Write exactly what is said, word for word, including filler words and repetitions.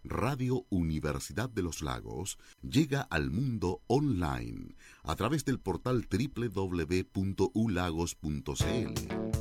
Radio Universidad de los Lagos llega al mundo online a través del portal doble u doble u doble u punto u lagos punto c l.